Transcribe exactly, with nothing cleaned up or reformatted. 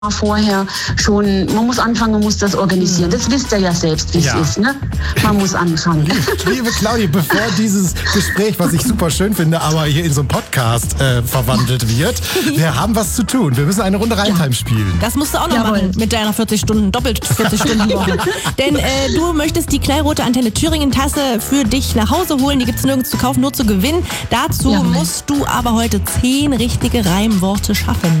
vorher schon, man muss anfangen, man muss das organisieren. Das wisst ihr ja selbst, wie es Ja. ist, ne? Man muss anfangen. Liebe Claudia, bevor dieses Gespräch, was ich super schön finde, aber hier in so einen Podcast äh, verwandelt wird, wir haben was zu tun. Wir müssen eine Runde Rheinheim spielen. Das musst du auch noch Jawohl. machen mit deiner vierzig Stunden, doppelt vierzig Stunden Woche. Denn äh, du möchtest die knallrote Antenne Thüringen Tasse für dich nach Hause holen. Die gibt es nirgends zu kaufen, nur zu gewinnen. Dazu Jawohl. musst du aber heute zehn richtige Reimworte schaffen.